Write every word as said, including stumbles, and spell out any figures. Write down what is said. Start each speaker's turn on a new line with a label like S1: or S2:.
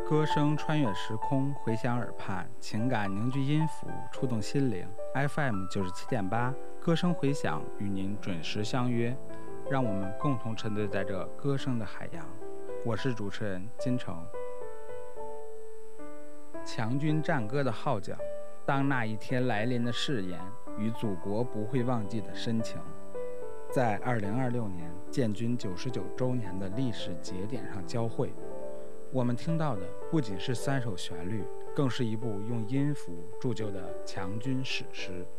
S1: 歌声穿越时空，回响耳畔，情感凝聚音符，触动心灵。F M 九十七点八，歌声回响，与您准时相约，让我们共同沉醉在这歌声的海洋。我是主持人金城。强军战歌的号角，当那一天来临的誓言，与祖国不会忘记的深情。在二零二六年建军九十九周年的历史节点上交汇，我们听到的不仅是三首旋律，更是一部用音符铸就的强军史诗。